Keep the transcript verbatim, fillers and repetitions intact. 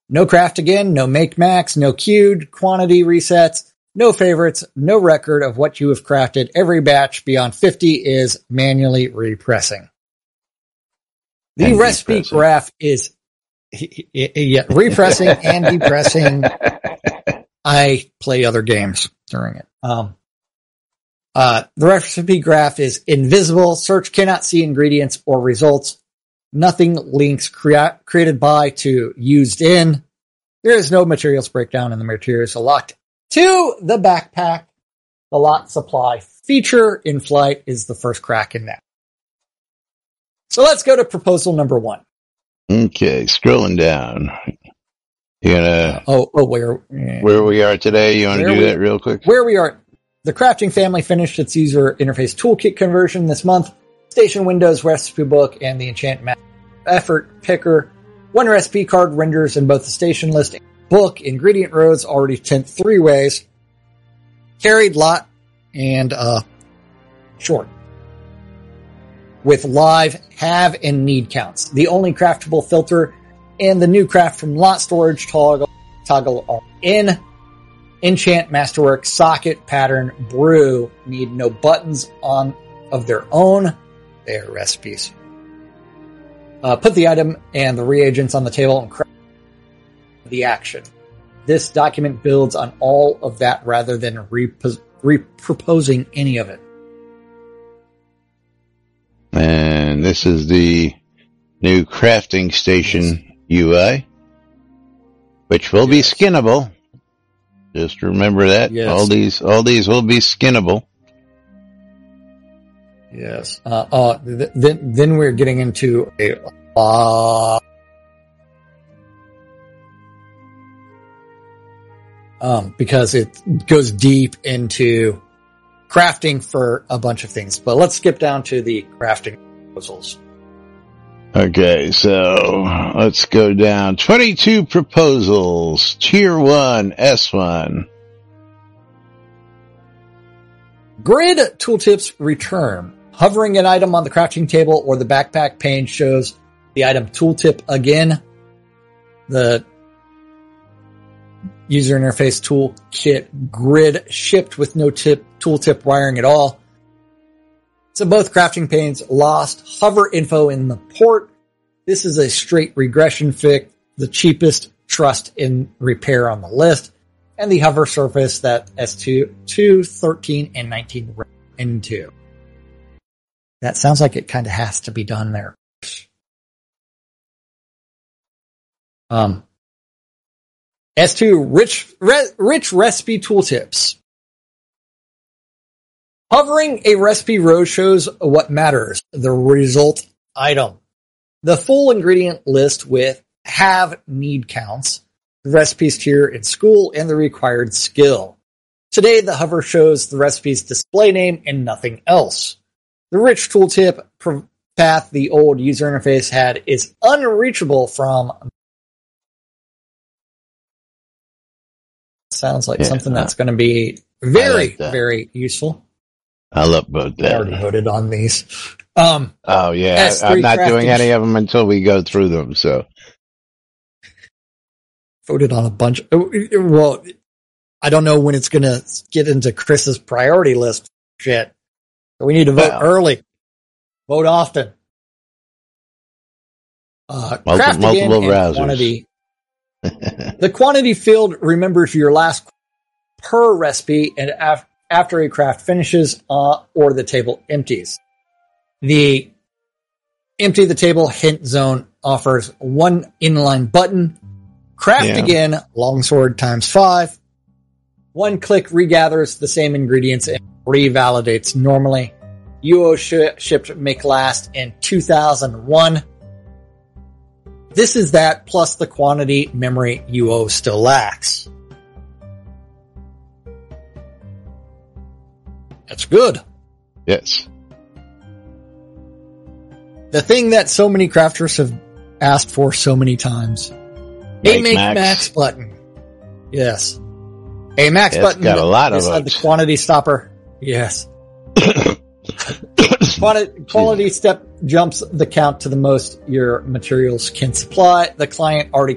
No craft again, no make max, no queued, quantity resets, no favorites, no record of what you have crafted. Every batch beyond fifty is manually repressing. The And recipe depressing. graph is yeah, repressing and depressing. I play other games during it. Um, uh, the recipe graph is invisible. Search cannot see ingredients or results. Nothing links crea- created by to used in. There is no materials breakdown in the materials locked to the backpack. The lot supply feature in flight is the first crack in that. So let's go to proposal number one. Okay, scrolling down. You gonna Oh, oh, where yeah. where we are today? You want to Where do we- that real quick? Where we are, the crafting family finished its user interface toolkit conversion this month. Station Windows recipe book and the Enchant Map effort picker. One recipe card renders in both the station list and book. Ingredient rows already sent three ways. Carried, lot, and uh, short. With live, have, and need counts. The only craftable filter and the new craft from lot storage toggle, toggle are in. Enchant, Masterwork, Socket, Pattern, Brew need no buttons on of their own. They are recipes. Uh, put the item and the reagents on the table and craft the action. This document builds on all of that rather than repos- re-proposing any of it. And this is the new crafting station U I, which will Yes. be skinnable. Just remember that. Yes. All these, all these will be skinnable. Yes. Uh, uh, th- then, then we're getting into a lot. Um, because it goes deep into crafting for a bunch of things. But let's skip down to the crafting proposals. Okay, so let's go down. twenty-two proposals. Tier one, S one. Grid tooltips return. Hovering an item on the crafting table or the backpack pane shows the item tooltip again. The user interface toolkit grid shipped with no tip tooltip wiring at all. So both crafting panes lost hover info in the port. This is a straight regression fix, the cheapest trust in repair on the list, and the hover surface that S two, two, thirteen, and nineteen ran into. That sounds like it kind of has to be done there. Um, S two, rich, re, rich recipe tooltips. Hovering a recipe row shows what matters, the result item. The full ingredient list with have need counts, the recipes tier in school, and the required skill. Today, the hover shows the recipe's display name and nothing else. The rich tooltip path the old user interface had is unreachable from. Sounds like Yeah, something uh, that's going to be very, like that. very useful. I'll upvote I already that. voted on these. Um, Oh yeah, S I, three I'm not doing crafting. any of them until we go through them, so. voted on a bunch. Well, I don't know when it's going to get into Chris's priority list shit. We need to vote Well. early. Vote often. Uh, Multi- craft again multiple and browsers. quantity. The quantity field remembers your last per recipe and af- after a craft finishes uh, or the table empties. The empty the table hint zone offers one inline button. Craft Yeah. again, longsword times five. One click regathers the same ingredients and revalidates normally. U O sh- shipped make last in two thousand one. This is that plus the quantity memory U O still lacks. That's good. Yes. The thing that so many crafters have asked for so many times. A Make make max. max button. Yes. A max It's button got a lot of beside the votes. quantity stopper. Yes. Quantity, quality step jumps the count to the most your materials can supply. The client already